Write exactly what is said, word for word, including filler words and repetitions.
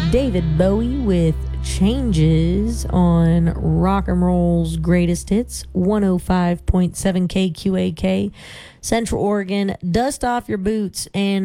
David Bowie with Changes on Rock and Roll's Greatest Hits, one oh five point seven K Q A K, Central Oregon. Dust off your boots and